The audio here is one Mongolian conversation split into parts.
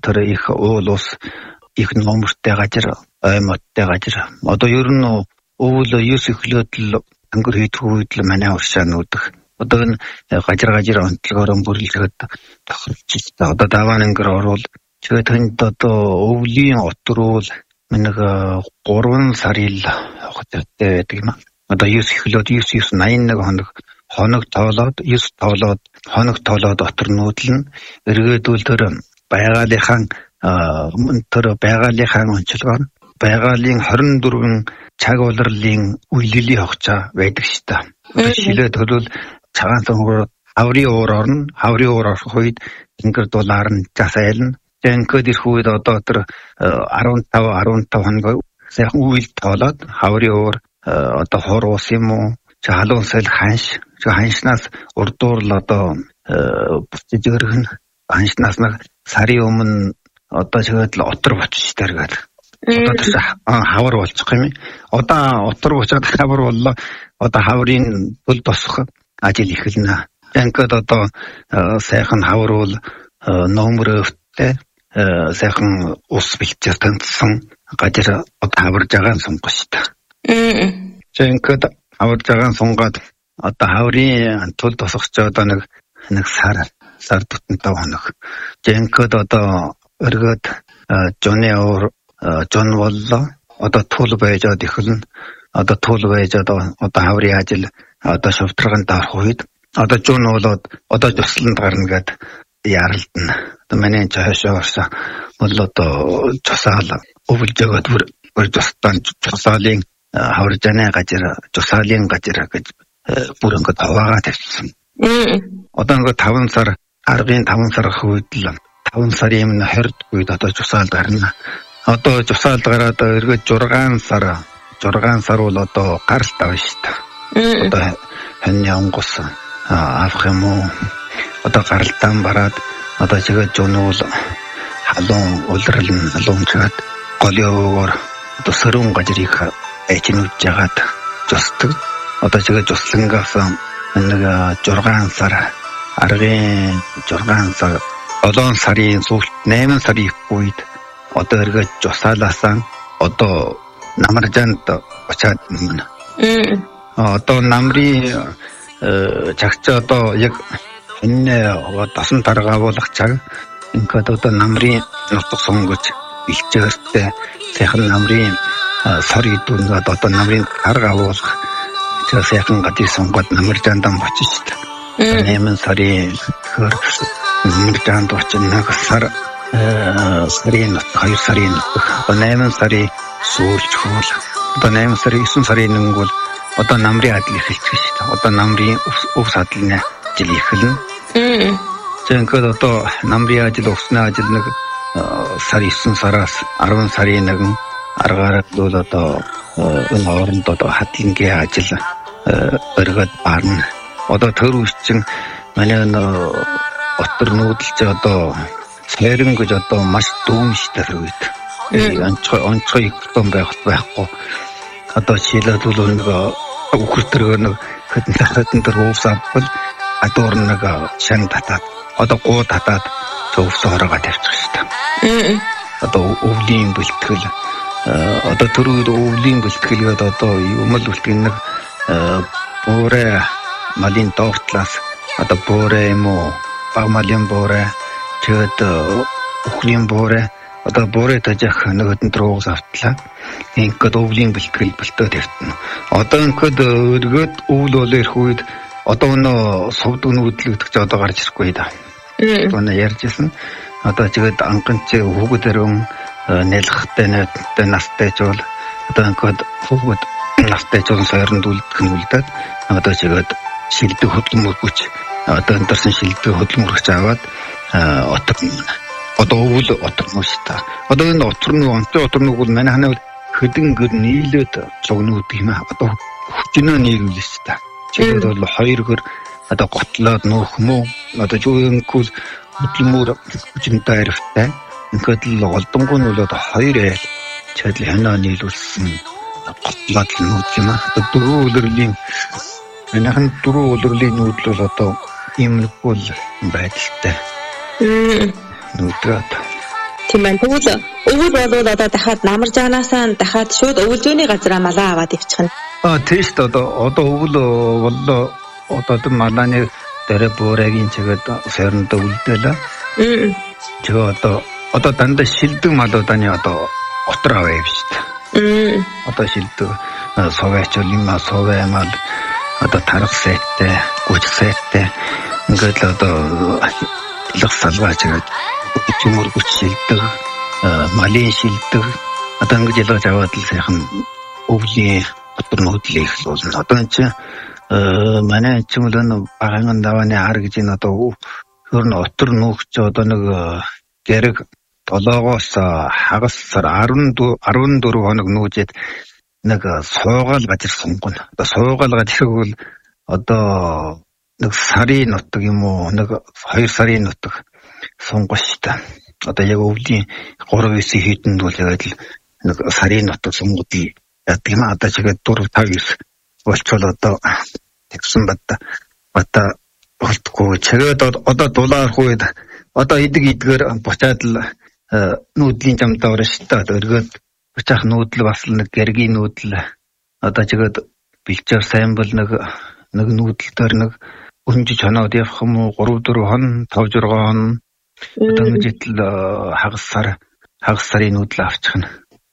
тэр их уул ус их номертэй газар аймагтай газар одоо ер нь уул 9 эхлээд л ангар хийдэг үед л манай уршаа нүүдэх одоо энэ газар онцлогоор бүрлэхэд тохирч байгаа одоо даваа ангар орвол тэгээд тэнд одоо өвлийн отрол нэг 3 сарын хугацаатай байдаг юм. Одоо 9 эхлээд 981 хоног тоолоод 9 тоолоод хоног тоолоод отор нүүдлэн эргээдүүл тэр байгалийнхаа онцлогоор байгалийн 24 цаг улирлын үйлдлийн хугацаа байдаг шүү дээ. Одоо шилээ төлөвл цагаан цонхоор хаврын уур орно. Хаврын уур орох үед ингээд дулаар нь засайлна. Ингээд ирэх үед одоо тэр 15 хоног сайхан үйл тоолоод хаврын уур одоо хор ус юм уу халуун сал ханшнаас урдуур л одоо буцаж өргөн ханшнаас нэг сарын өмнө одоо тэгээд л отор буцаж таргаад одоо тэр хавар болчих юм. Одоо отор буцаад хавар боллоо. Одоо хаврын төл босох ажил эхэлнэ. Ингээд одоо сайхан хавар бол номерөвтэй сайхан ус бэлчээр таньсан газар одоо хаварж байгаа сонгох шүү дээ. Ингээд хаварж байгаа сунгаад одоо хаврын тул босох ч одоо нэг сар тутамтай хоног. Ингээд одоо өргөд жон боллоо. Одоо тул байжод эхэлнэ. Одоо тул байжод одоо хаврын ажил одоо шавтраганд орох үед одоо жон болоод одоо жусланд гарна гэд ярилдана. Одоо манай цаашаа орсон бол одоо цусаал өвлж өгöd бүр жустан цусаалын хавржаны газар жусаалын газар гэж бүр ингээд аваагаа тавьсан. Одоо ингээд 5 сар аргын 5 сар үед л 5 сарын 20 үед одоо жусаалд гарна. Одоо жусаалд гараад эргээд 6 сар бол одоо гаралт авна шүү дээ. Одоо хань онгос авах юм уу? Одоо гаралтан бараад одоо чигээ жонуул халуун улирлан халуунчаад голиогоор одоо сөрөн газрыг эчнүүж жагаад жустдаг. Одоо чигээ жуслангаас нэг 6 сар аргын 6 сар 7 сарын сүүлд 8 сарын үед одоо эргээд жусаалаасан одоо намаржанд очаад юм. Одоо намрын чагч одоо яг энэ дасан таргаа болох цаг ингээд одоо намрын нутаг сонгож илчээртэй сайхан намрын сар идүүнгээд одоо намрын таргаа болох сайхан гадыг сонгоод намаржандаа очиж шүү дээ. 8 сарын намаржанд очиж нэг сарын 2 сарын 8 сарын сүүлч хөл одоо 8 сарын 9 сарын нэг бол одоо намрын адил эхэлчих шүү дээ. Одоо намрын өвс адлын ажил эхэлнэ. Тэгэхэд одоо намрын ажил өвсний ажил нэг сарын 9 сараас 10 сарын 1 аргаар бол одоо энэ хооронд одоо хатлангийн ажил өргөд барна. Одоо тэр үеч чинь манай отор нүүдэлж одоо цайран гэж одоо маш дүүн штэр үед. Онцгой том байхгүй. Одоо шилээд бол нэг үхэртэр нэг хэдэн тэр уус авбал адуур нэг шан татаад одоо гоо татаад төвс ороогоо тавьчих шүү дээ. Одоо өвлийн бэлтгэл одоо тэр үед өвлийн бэлтгэлгээд одоо юм л үлтгэн нэг буурэ малын доортлаас одоо буурэ юм уу баг малын буурэ тэгээд өхрийн буурэ одоо буурэ тажих нэг хэдэн труугс автлаа. Ингээд өвлийн бэлтгэл бэлтөө тавьтана. Одоо ингээд өргөд өвл бол ирэх үед одоо нөө сувд өнөдлөгдөх ч одоо гарч ирэхгүй да. Өнө ярьжсэн. Одоо тэгээд анганч хүүхэд өрөн нэлхтэй нэттэй настай ч бол одоо ингээд хүүхэд настай ч сойронд үлдэх нь үлдээд одоо тэгээд шилдэг хөдөлмөргөч одоо энэ шилдэг хөдөлмөргөч аваад одоо өвл оторно шүү дээ. Одоо энэ оторног бол манай ханаа хэдэн гэр нийлээд цогнууд юм аа. Одоо хүчнөө нийлүүлсэн шүү дээ. Чигээр бол 2 гэр одоо готлоод нөөх мөө одоо юунггүй хөдөлмөр хүчнтэй хариутай. Ингээд л голдонгоо нь бол одоо 2 айл чад ханаа нийлүүлсэн готлоод л нүүд юм аа. Одоо 4 улирлын манайхан 4 улирлын нүүд л одоо иймэрхүү байдалтай. Нүдрээд Тийм байна. Тэгвэл өвөл болвол одоо дахиад намар жаанаасаа дахиад шууд өвөлжөөний газараа малаа аваад ивчихна. Тийм шүү дээ. Одоо өвөл боллоо. Одоо малааны дээрээ буурайгийн чигээд сойрондоо үлдээл. Тэгээ одоо дандаа шилдэг малууданы одоо отор аваа юм шүү дээ. Одоо шилдэг соваач юм соваа мал одоо тарах сайтай, гүж сайтай ингээд л одоо илх салгаач гэдэг чимэр гүч шилдэг, малын шилдэг одоо ингэж ялгаж аваад л сайхан өвлийн отор нуудлыг болно. Одоо энэ чинь манай чимэлэн багаан давааны ар гэж энэ одоо хөрн отор нуугч одоо нэг гэрэг 7-оос хагас сар 14 хоног нүүжээд нэг суугаал газар сонгоно. Одоо суугаал газар бол одоо нэг сарын нутаг юм уу нэг 2 сарын нутаг сонгоно шүү дээ. Одоо яг өвлийн 3-9 хэдэнд бол яг л нэг сарын нутаг сонгодгийг яадаг юм. Одоо чигээ 4-5-9 болчвол одоо тэгсэн бата болтгүй чигээд одоо дулаарх үед одоо идгээр бочаад л нүүдлийн замдаа орно шүү дээ. Өргөд бочаах нүүдэл бас нэг гэргийн нүүдэл одоо чигээд бэлчээр сайн бол нэг нүүдэл дээр нэг өнжиж хоноод явах юм уу 3-4 хон 5-6 хон одоо нэгжил хагас сарын нүүдэл авчихна.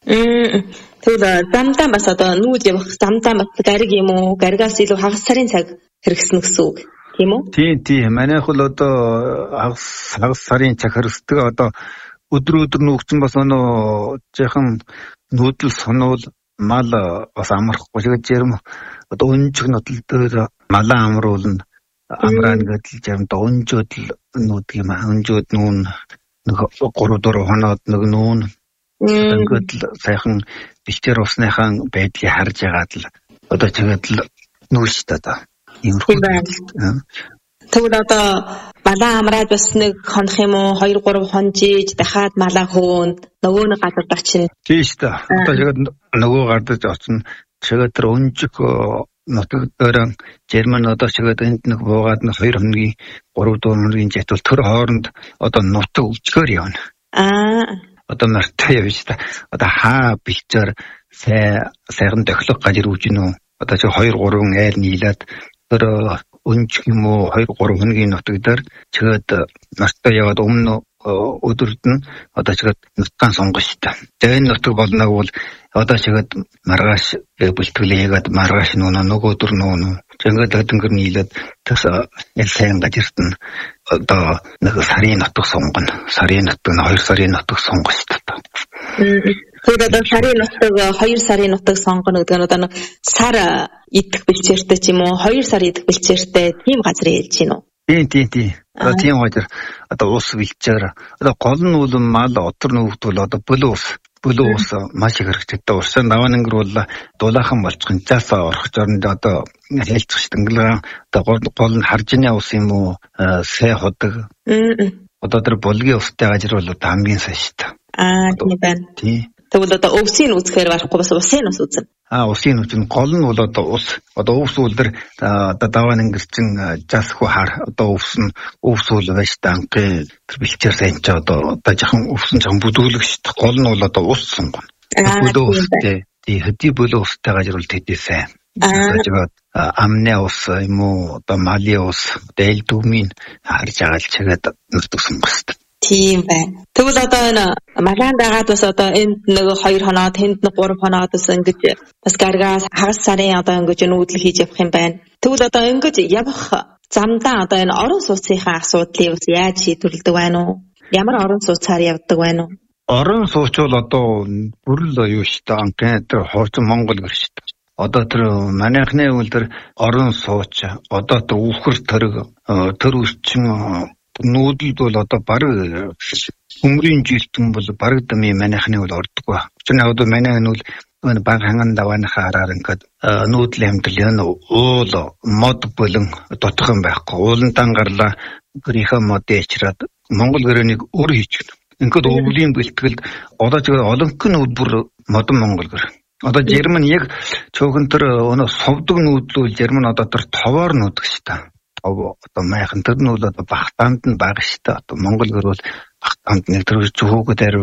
Тэгвэл замдаа бас одоо нүүд явах замдаа бас гариг юм уу? Гаригаас илүү хагас сарын цаг хэрэгснэ гэсэн үг тийм үү? Тийм. Манайх бол одоо хагас сарын цаг хэрэгсдэг. Одоо өдөр нүүгцэн бас жаахан нүүдэл сонвол мал бас амархгүй. Тэгээд жирм одоо өнжиг нутал дээр малаа амруулна. Амраан гэдэл жирмд өнжөөд л нүүдэг юм аа. Өнжөөд нүүн нэг 3-4 хоноод нэг нүүн ингээд л сайхан бэлчээр усныхаа байдлыг харж ягаад л одоо чигээд л нүүштэй та. Тэгвэл одоо малаа амраад бас нэг хонох юм уу 2-3 хонжиж дахиад малаа хөөнд нөгөө нэг газар очино. Тийм шүү дээ. Одоо чигээд нөгөө гардаж очино. Чигээд тэр өнжиг нутаг дээр Герман одоо чигээд энд нэг буугаад нэг 2 хоногийн 3-4 хоногийн житвэл тэр хооронд одоо нутаг өвчгөр явна. Одоо нартай явж та. Одоо хаа бэлчээр сайхан тохилог газар үүжин үү? Одоо чи 2-3 айл нийлээд тэр өнжих юм уу 2-3 хоногийн нутаг дээр чигээд нартай яваад өмнө өдөрт нь одоо чигээд нутгаан сонгоно шүү дээ. Тэгээ энэ нутаг болног бол одоо чигээд маргааш бэлтгэлээгээд маргааш нөгөө өдөр нүүн. Ингээд хөдөнгөр нийлээд тэс яг сайн газарт нь одоо нэг сарын нутаг сонгоно. Сарын нутаг 2 сарын нутаг сонгоно шүү дээ. Тэгээд одоо сарын нутаг 2 сарын нутаг сонгоно гэдэг нь одоо нэг сар идэх бэлчээртэй ч юм уу 2 сар идэх бэлчээртэй тийм газар хэлж гин үү? Тийм. Одоо тийм газар одоо ус бэлчээр одоо гол нь бол мал отор нүүгдвэл одоо бүлүү ус маш их хэрэгтэй. Усан даваангэр бол дулаахан болчих нь цаасаа орох зорнд одоо хэлцэх шүү дээ. Одоо гол нь харжны ус юм уу сэй ходог. Одоо тэр булгийн устай газар бол одоо хамгийн сайн шүү дээ. Тийм байна. Тийм. Тэгвэл одоо өвсийн үзэхээр барахгүй бас усын ус үзнэ. Усын ус нь гол нь бол одоо ус. Одоо өвс үлдэр одоо даваангэрчин жасхуу хар одоо өвс үл байж танхи тэр бэлчээр сайн ч одоо жахан өвсөн жахан бүдүүлэх шүү дээ. Гол нь бол одоо ус сонгоно. Бүдүү устэй. Тийм хөдий бүлүү устай газар бол тэдээ сайн. Тэгээд амны ус юм уу одоо малын ус дээл дүмийн харж агаал чигээд нутаг сонгоно. Тийм байна. Тэгвэл одоо энэ малаан дагаад бас одоо энд нэг 2 хоноод тэнд нэг 3 хоноод бас ингэж бас гаргаас хагас сарын одоо ингэж нүүдэл хийж явах юм байна. Тэгвэл одоо ингэж явах замдаа одоо энэ орон сууцынхаа асуудлыг бас яаж шийдвэрлэдэг байна уу? Ямар орон сууцаар явдаг байна уу? Орон сууц бол одоо бүрл юу шүү дээ. Анхны тэр хуучин Монгол гэр шүү дээ. Одоо тэр манайхны үйл тэр орон сууц одоо тэр үхэр төрөг тэр үрчин нүүдэлд бол одоо баг өмрийн жилтэн бол баг дами манайхны бол ордоггүй. Учир нь одоо манай нь бол баг ханган даваанахаа хараар ингээд нүүдлийн амьдрал нь уул мод болон дотхон байхгүй. Уулантан гарлаа гэрийнхээ модыг ичраад Монгол гэрээнийг өөр хийчихв. Ингээд өвлийн бэлтгэлд одоо ч олонх нь бүр модон Монгол гэр. Одоо Герман яг цөөхөн тэр өнөө совдог нүүдлүүл Герман одоо тэр товоор нүүдэг шүү дээ. Одоо майхан тэр нь бол одоо багтаанд нь бага шүү дээ. Одоо Монгол гэр бол багтаанд нэг тэр зүгөөд